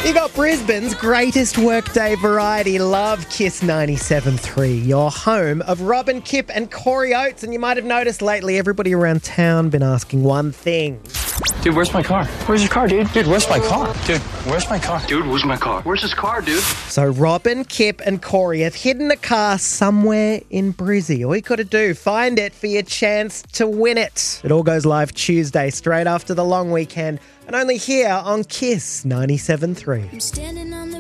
You got Brisbane's greatest workday variety. Love Kiss 97.3, your home of Robin, Kip and Corey Oates. And you might have noticed lately everybody around town been asking one thing. Dude, where's my car? Where's your car, dude? Dude, where's my car? Dude, where's my car? Dude, where's my car? Where's his car, dude? So Robin, Kip and Corey have hidden a car somewhere in Brizzy. All you got to do, find it for your chance to win it. It all goes live Tuesday, straight after the long weekend, and only here on Kiss 97.3. I'm standing on